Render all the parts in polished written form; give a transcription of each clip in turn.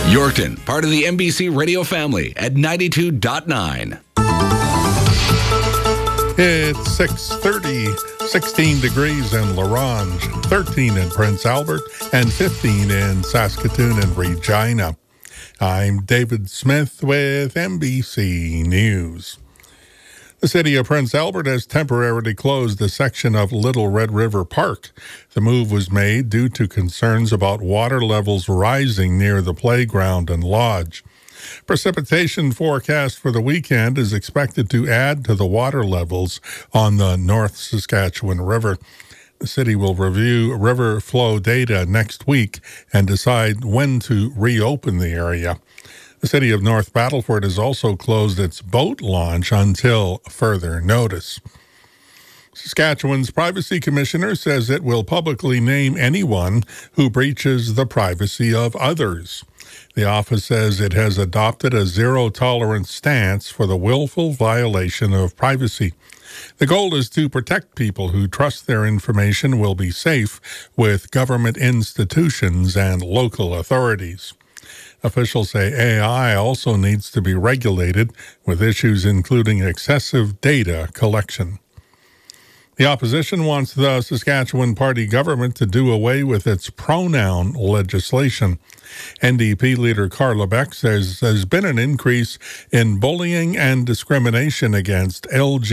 Yorkton, part of the NBC radio family at 92.9. It's 6:30, 16 degrees in La Ronge, 13 in Prince Albert, and 15 in Saskatoon and Regina. I'm David Smith with NBC News. The city of Prince Albert has temporarily closed a section of Little Red River Park. The move was made due to concerns about water levels rising near the playground and lodge. Precipitation forecast for the weekend is expected to add to the water levels on the North Saskatchewan River. The city will review river flow data next week and decide when to reopen the area. The city of North Battleford has also closed its boat launch until further notice. Saskatchewan's Privacy Commissioner says it will publicly name anyone who breaches the privacy of others. The office says it has adopted a zero-tolerance stance for the willful violation of privacy. The goal is to protect people who trust their information will be safe with government institutions and local authorities. Officials say AI also needs to be regulated, with issues including excessive data collection. The opposition wants the Saskatchewan Party government to do away with its pronoun legislation. NDP leader Carla Beck says there's been an increase in bullying and discrimination against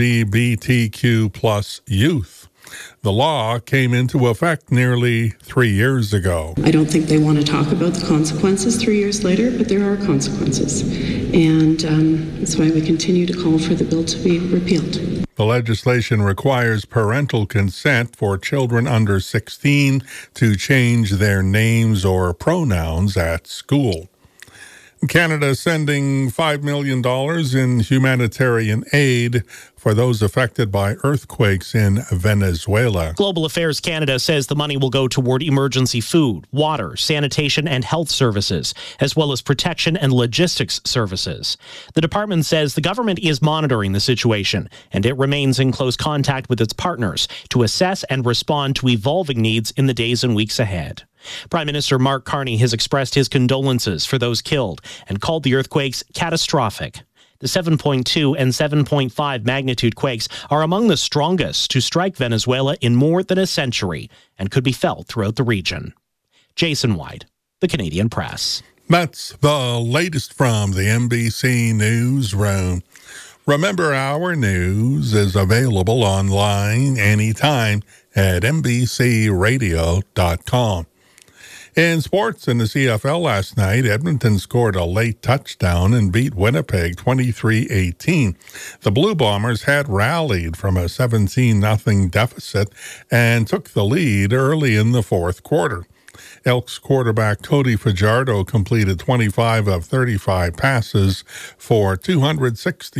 LGBTQ plus youth. The law came into effect nearly 3 years ago. I don't think they want to talk about the consequences 3 years later, but there are consequences. And that's why we continue to call for the bill to be repealed. The legislation requires parental consent for children under 16 to change their names or pronouns at school. Canada is sending $5 million in humanitarian aid for those affected by earthquakes in Venezuela. Global Affairs Canada says the money will go toward emergency food, water, sanitation, and health services, as well as protection and logistics services. The department says the government is monitoring the situation, and it remains in close contact with its partners to assess and respond to evolving needs in the days and weeks ahead. Prime Minister Mark Carney has expressed his condolences for those killed and called the earthquakes catastrophic. The 7.2 and 7.5 magnitude quakes are among the strongest to strike Venezuela in more than a century and could be felt throughout the region. Jason White, The Canadian Press. That's the latest from the NBC Newsroom. Remember, our news is available online anytime at NBCRadio.com. In sports, in the CFL last night, Edmonton scored a late touchdown and beat Winnipeg 23-18. The Blue Bombers had rallied from a 17-0 deficit and took the lead early in the fourth quarter. Elks quarterback Cody Fajardo completed 25 of 35 passes for 260